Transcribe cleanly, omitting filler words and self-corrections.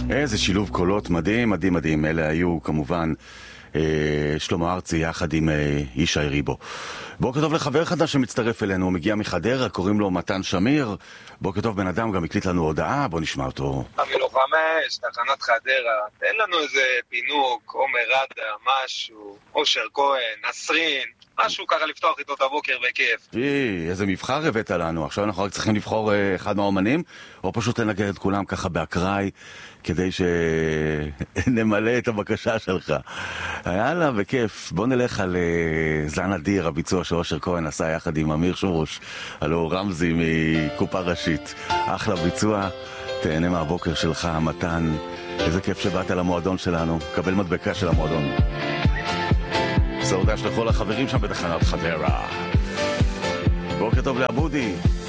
איזה שילוב קולות מדהים, מדהים, מדהים. אלה היו כמובן שלמה ארצי יחד עם ישי ריבו. בוקר טוב לחבר חדש שמצטרף אלינו, הוא מגיע מחדרה, קוראים לו מתן שמיר. בוקר טוב, בן אדם גם הקליט לנו הודעה, בוא נשמע אותו. חמילו 5, תחנת חדרה, תן לנו איזה פינוק, עומר רדה, משהו, אושר כהן, נסרין, משהו ככה לפתוח איתו את הבוקר בכיף. איזה מבחר הבאת לנו, עכשיו אנחנו רק צריכים לבחור אחד מהאומנים, או פשוט לנגד את כולם ככה באקראי, כדי שנמלא את הבקשה שלך. יאללה, בכיף. בוא נלך על זן אדיר, הביצוע שאושר כהן עשה יחד עם אמיר שורוש, הלו רמזי מקופה ראשית. אחלה ביצוע, תהנה מהבוקר שלך, מתן. איזה כיף שבאת למועדון שלנו, קבל מדבקה של המועדון. סעודה שלכל החברים שם בתחנת חדרה. בוקר טוב לאבודי.